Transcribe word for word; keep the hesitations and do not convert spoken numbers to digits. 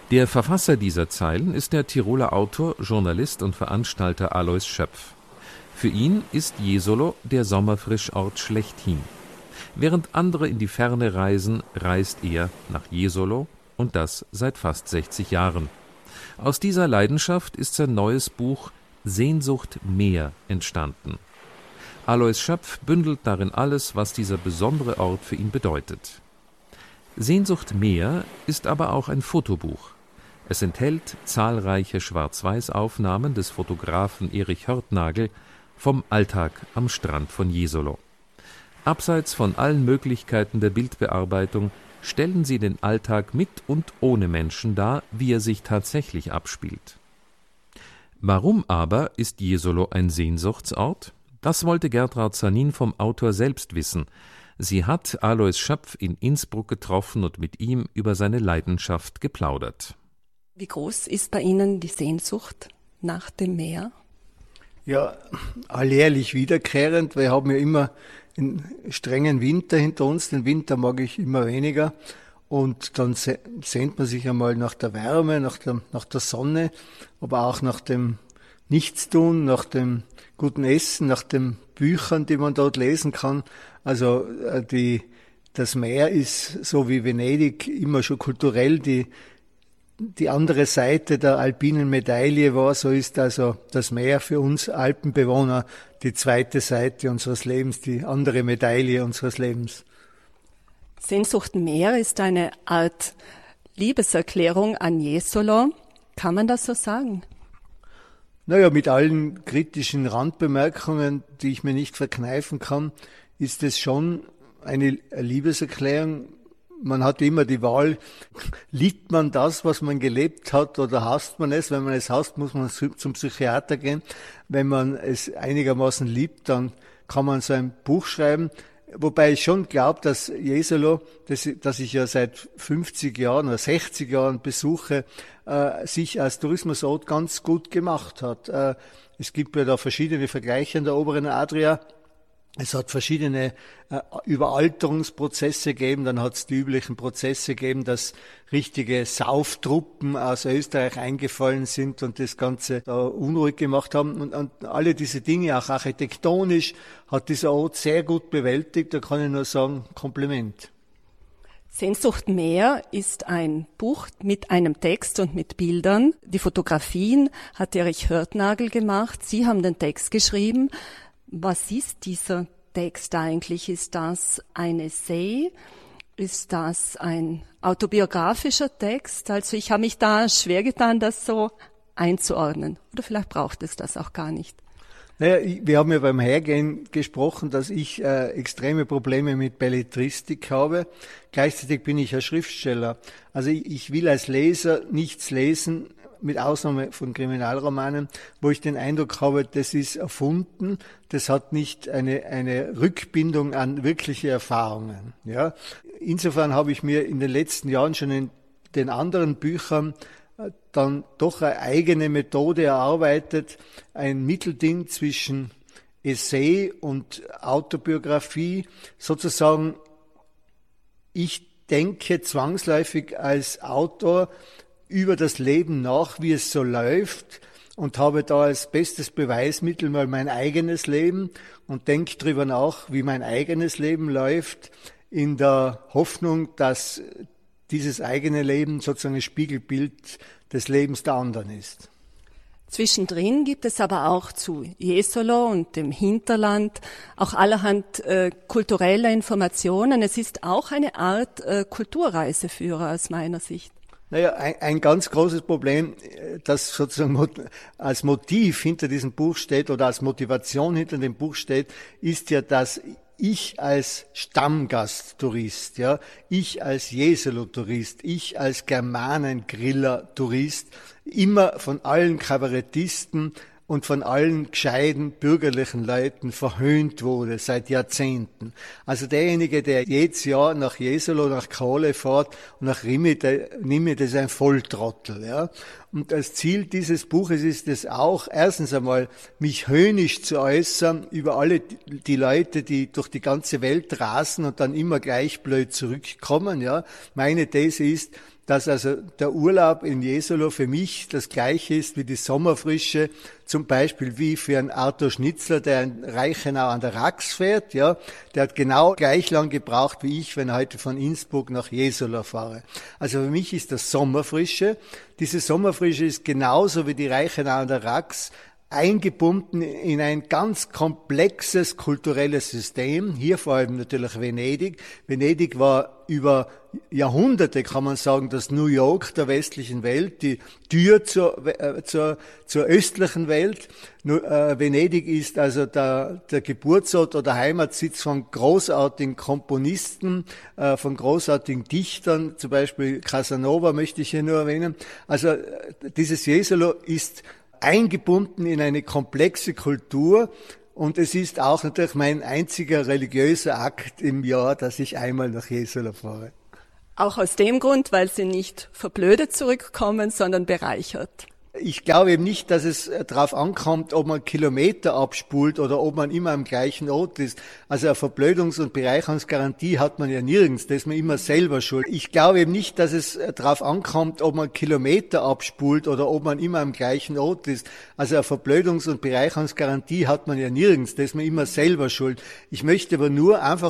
Der Verfasser dieser Zeilen ist der Tiroler Autor, Journalist und Veranstalter Alois Schöpf. Für ihn ist Jesolo der Sommerfrischort schlechthin. Während andere in die Ferne reisen, reist er nach Jesolo, und das seit fast sechzig Jahren. Aus dieser Leidenschaft ist sein neues Buch Sehnsucht Meer entstanden. Alois Schöpf bündelt darin alles, was dieser besondere Ort für ihn bedeutet. Sehnsucht Meer ist aber auch ein Fotobuch. Es enthält zahlreiche Schwarz-Weiß-Aufnahmen des Fotografen Erich Hörtnagl vom Alltag am Strand von Jesolo. Abseits von allen Möglichkeiten der Bildbearbeitung stellen sie den Alltag mit und ohne Menschen dar, wie er sich tatsächlich abspielt. Warum aber ist Jesolo ein Sehnsuchtsort? Das wollte Gertraud Sanin vom Autor selbst wissen. Sie hat Alois Schöpf in Innsbruck getroffen und mit ihm über seine Leidenschaft geplaudert. Wie groß ist bei Ihnen die Sehnsucht nach dem Meer? Ja, alljährlich wiederkehrend. Wir haben ja immer einen strengen Winter hinter uns. Den Winter mag ich immer weniger. Und dann sehnt man sich einmal nach der Wärme, nach der, nach der Sonne, aber auch nach dem Nichtstun, nach dem guten Essen, nach den Büchern, die man dort lesen kann. Also die, das Meer ist so wie Venedig immer schon kulturell die, die andere Seite der alpinen Medaille war. So ist also das Meer für uns Alpenbewohner die zweite Seite unseres Lebens, die andere Medaille unseres Lebens. Sehnsucht Meer ist eine Art Liebeserklärung an Jesolo. Kann man das so sagen? Naja, mit allen kritischen Randbemerkungen, die ich mir nicht verkneifen kann, ist es schon eine Liebeserklärung. Man hat immer die Wahl, liebt man das, was man gelebt hat, oder hasst man es? Wenn man es hasst, muss man zum Psychiater gehen. Wenn man es einigermaßen liebt, dann kann man so ein Buch schreiben. Wobei ich schon glaube, dass Jesolo, das, das ich ja seit fünfzig Jahren oder sechzig Jahren besuche, äh, sich als Tourismusort ganz gut gemacht hat. Äh, es gibt ja da verschiedene Vergleiche in der oberen Adria. Es hat verschiedene äh, Überalterungsprozesse gegeben, dann hat es die üblichen Prozesse gegeben, dass richtige Sauftruppen aus Österreich eingefallen sind und das Ganze da unruhig gemacht haben. Und, und alle diese Dinge, auch architektonisch, hat dieser Ort sehr gut bewältigt. Da kann ich nur sagen, Kompliment. Sehnsucht Meer ist ein Buch mit einem Text und mit Bildern. Die Fotografien hat Erich Hörtnagl gemacht. Sie haben den Text geschrieben. Was ist dieser Text eigentlich? Ist das ein Essay? Ist das ein autobiografischer Text? Also ich habe mich da schwer getan, das so einzuordnen. Oder vielleicht braucht es das auch gar nicht. Naja, wir haben ja beim Hergehen gesprochen, dass ich äh, extreme Probleme mit Belletristik habe. Gleichzeitig bin ich ja Schriftsteller. Also ich, ich will als Leser nichts lesen, mit Ausnahme von Kriminalromanen, wo ich den Eindruck habe, das ist erfunden, das hat nicht eine, eine Rückbindung an wirkliche Erfahrungen. Ja. Insofern habe ich mir in den letzten Jahren schon in den anderen Büchern dann doch eine eigene Methode erarbeitet, ein Mittelding zwischen Essay und Autobiografie, sozusagen, ich denke zwangsläufig als Autor über das Leben nach, wie es so läuft, und habe da als bestes Beweismittel mal mein eigenes Leben und denke drüber nach, wie mein eigenes Leben läuft, in der Hoffnung, dass dieses eigene Leben sozusagen ein Spiegelbild des Lebens der anderen ist. Zwischendrin gibt es aber auch zu Jesolo und dem Hinterland auch allerhand äh, kulturelle Informationen. Es ist auch eine Art äh, Kulturreiseführer aus meiner Sicht. Naja, ein, ein ganz großes Problem, das sozusagen als Motiv hinter diesem Buch steht oder als Motivation hinter dem Buch steht, ist ja, dass ich als Stammgasttourist, ja, ich als Jesolo-Tourist, ich als Germanengriller-Tourist immer von allen Kabarettisten und von allen gescheiten bürgerlichen Leuten verhöhnt wurde seit Jahrzehnten. Also derjenige, der jedes Jahr nach Jesolo, nach Kohle fährt und nach Rimi, der Nimi, das ist ein Volltrottel, ja. Und das Ziel dieses Buches ist es auch, erstens einmal, mich höhnisch zu äußern über alle die Leute, die durch die ganze Welt rasen und dann immer gleich blöd zurückkommen, ja. Meine These ist, dass also der Urlaub in Jesolo für mich das Gleiche ist wie die Sommerfrische, zum Beispiel wie für einen Arthur Schnitzler, der in Reichenau an der Rax fährt, ja, der hat genau gleich lang gebraucht wie ich, wenn ich heute von Innsbruck nach Jesolo fahre. Also für mich ist das Sommerfrische. Diese Sommerfrische ist genauso wie die Reichenau an der Rax eingebunden in ein ganz komplexes kulturelles System. Hier vor allem natürlich Venedig. Venedig war über Jahrhunderte, kann man sagen, das New York der westlichen Welt, die Tür zur, äh, zur, zur östlichen Welt. Nur, äh, Venedig ist also der, der Geburtsort oder Heimatsitz von großartigen Komponisten, äh, von großartigen Dichtern, zum Beispiel Casanova möchte ich hier nur erwähnen. Also äh, dieses Jesolo ist eingebunden in eine komplexe Kultur und es ist auch natürlich mein einziger religiöser Akt im Jahr, dass ich einmal nach Jesolo fahre. Auch aus dem Grund, weil Sie nicht verblödet zurückkommen, sondern bereichert. Ich glaube eben nicht, dass es darauf ankommt, ob man Kilometer abspult oder ob man immer am gleichen Ort ist. Also eine Verblödungs- und Bereicherungsgarantie hat man ja nirgends, da ist man immer selber schuld. Ich glaube eben nicht, dass es darauf ankommt, ob man Kilometer abspult oder ob man immer am gleichen Ort ist. Also eine Verblödungs- und Bereicherungsgarantie hat man ja nirgends, da ist man immer selber schuld. Ich möchte aber nur einfach